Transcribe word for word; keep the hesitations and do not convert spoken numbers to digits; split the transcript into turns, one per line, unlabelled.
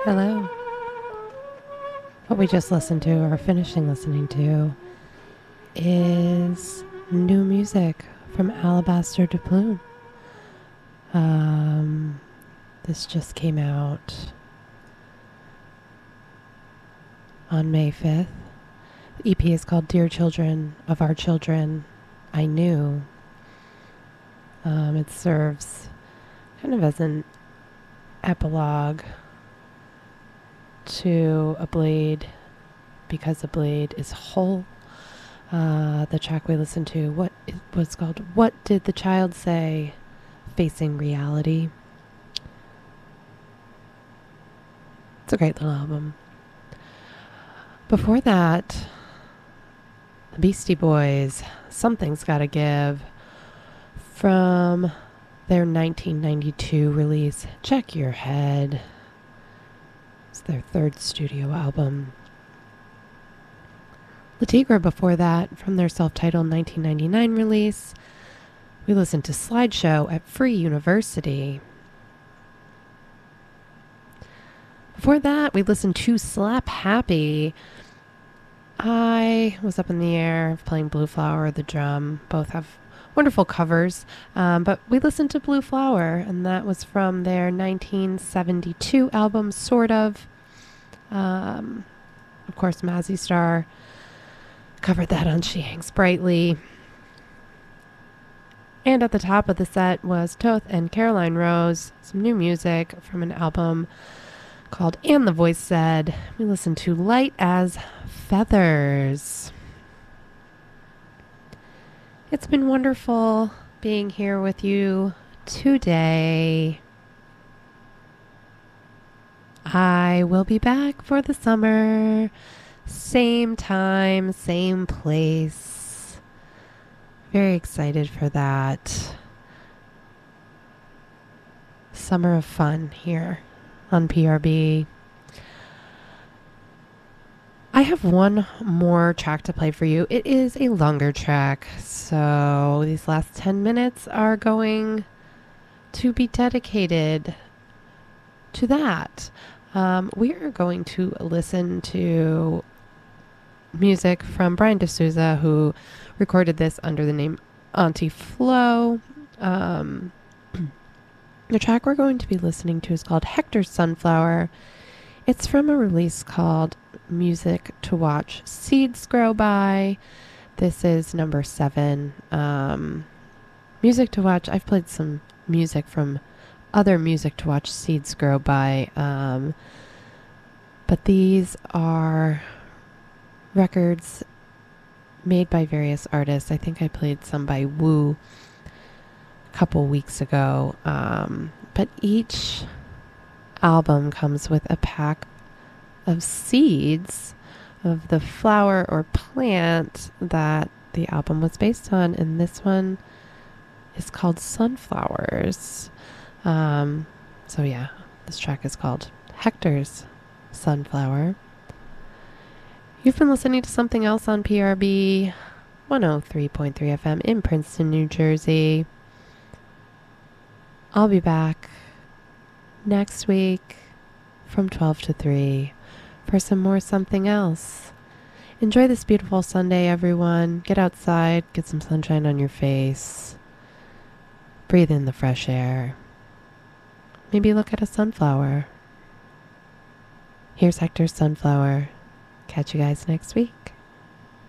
Hello. What we just listened to, or finishing listening to, is new music from Alabaster de Plume. Um, this just came out on May fifth. The E P is called Dear Children of Our Children I Knew. Um, it serves kind of as an epilogue to A Blade because A Blade is whole. Uh, the track we listened to, what it was called What Did the Child Say? Facing Reality. It's a great little album. Before that, the Beastie Boys, Something's Gotta Give, from their nineteen ninety-two release, Check Your Head. It's their third studio album. Le Tigre before that, from their self-titled nineteen ninety-nine release, we listened to Slideshow at Free University. Before that, we listened to Slap Happy. I was up in the air playing Blue Flower, the drum. Both have wonderful covers. Um, but we listened to Blue Flower, and that was from their nineteen seventy-two album, Sort of. Um, of course, Mazzy Star covered that on She Hangs Brightly. And at the top of the set was Toth and Caroline Rose, some new music from an album called And the Voice Said. We listened to Light as Feathers. It's been wonderful being here with you today. I will be back for the summer. Same time, same place. Very excited for that. Summer of fun here on P R B. I have one more track to play for you. It is a longer track, so these last ten minutes are going to be dedicated to that. Um, we are going to listen to music from Brian D'Souza, who recorded this under the name Auntie Flo. Um, the track we're going to be listening to is called Hector's Sunflower. It's from a release called Music to Watch Seeds Grow By. This is number seven. Um, music to Watch. I've played some music from other Music to Watch Seeds Grow By. Um, but these are records made by various artists. I think I played some by Wu a couple weeks ago. Um, but each album comes with a pack of seeds of the flower or plant that the album was based on, and this one is called Sunflowers. Um, so yeah, this track is called Hector's Sunflower. You've been listening to something else on P R B one oh three point three F M in Princeton, New Jersey. I'll be back next week from twelve to three for some more something else. Enjoy this beautiful Sunday, everyone. Get outside, get some sunshine on your face. Breathe in the fresh air. Maybe look at a sunflower. Here's Hector's Sunflower. Catch you guys next week.